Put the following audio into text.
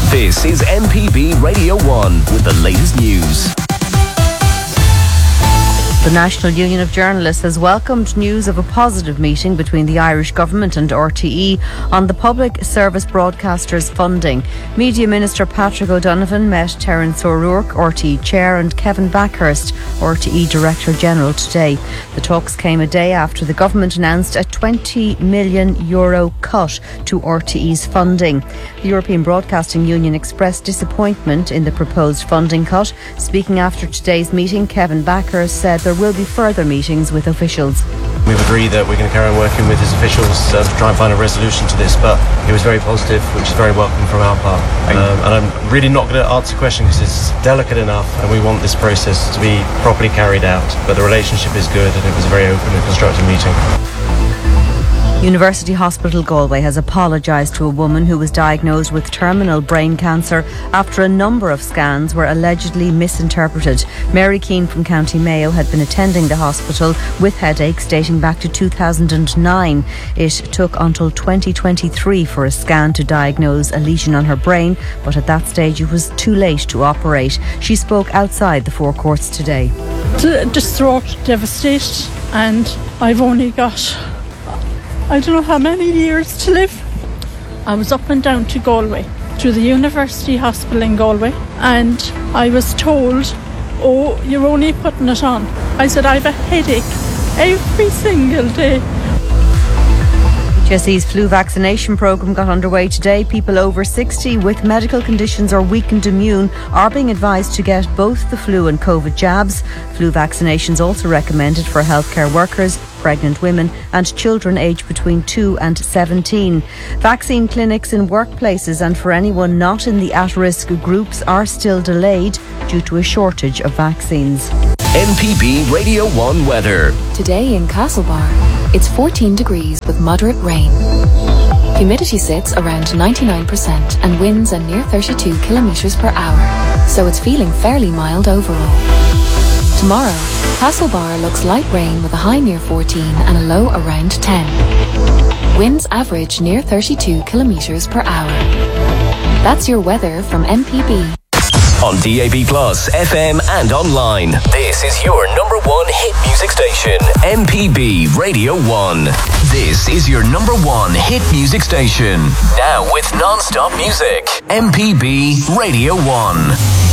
This is MPB Radio 1 with the latest news. The National Union of Journalists has welcomed news of a positive meeting between the Irish Government and RTE on the public service broadcasters' funding. Media Minister Patrick O'Donovan met Terence O'Rourke, RTE Chair, and Kevin Backhurst, RTE Director General, today. The talks came a day after the government announced a €20 million cut to RTE's funding. The European Broadcasting Union expressed disappointment in the proposed funding cut. Speaking after today's meeting, Kevin Backhurst said there will be further meetings with officials. We've agreed that we're going to carry on working with his officials to try and find a resolution to this, but it was very positive, which is very welcome from our part. And I'm really not going to answer the question because it's delicate enough and we want this process to be properly carried out. But the relationship is good and it was a very open and constructive meeting. University Hospital Galway has apologised to a woman who was diagnosed with terminal brain cancer after a number of scans were allegedly misinterpreted. Mary Keane from County Mayo had been attending the hospital with headaches dating back to 2009. It took until 2023 for a scan to diagnose a lesion on her brain, but at that stage it was too late to operate. She spoke outside the Four Courts today. Distraught, devastated, and I've only got I don't know how many years to live. I was up and down to Galway, to the University Hospital in Galway, and I was told, oh, you're only putting it on. I said, I have a headache every single day. HSE's flu vaccination programme got underway today. People over 60 with medical conditions or weakened immune are being advised to get both the flu and COVID jabs. Flu vaccinations also recommended for healthcare workers, pregnant women and children aged between 2 and 17. Vaccine clinics in workplaces and for anyone not in the at-risk groups are still delayed due to a shortage of vaccines. MPB Radio 1 weather. Today in Castlebar, it's 14 degrees with moderate rain. Humidity sits around 99% and winds are near 32 kilometres per hour, so it's feeling fairly mild overall. Tomorrow, Castlebar looks light rain with a high near 14 and a low around 10. Winds average near 32 kilometres per hour. That's your weather from MPB. On DAB+, FM and online. This is your number one hit music station, MPB Radio 1. This is your number one hit music station. Now with non-stop music, MPB Radio 1.